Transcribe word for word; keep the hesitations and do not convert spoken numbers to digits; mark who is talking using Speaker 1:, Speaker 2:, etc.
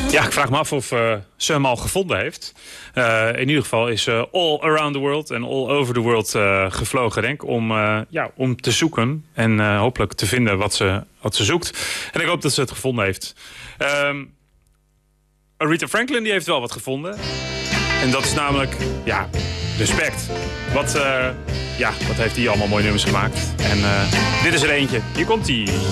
Speaker 1: Ja, ik vraag me af of uh, ze hem al gevonden heeft. Uh, in ieder geval is uh, all around the world en all over the world uh, gevlogen, denk ik. Om, uh, ja, om te zoeken en uh, hopelijk te vinden wat ze, wat ze zoekt. En ik hoop dat ze het gevonden heeft. Um, Aretha Franklin die heeft wel wat gevonden. En dat is namelijk, ja, respect. Wat, uh, ja, wat heeft hij allemaal mooie nummers gemaakt. En uh, dit is er eentje. Hier komt hij.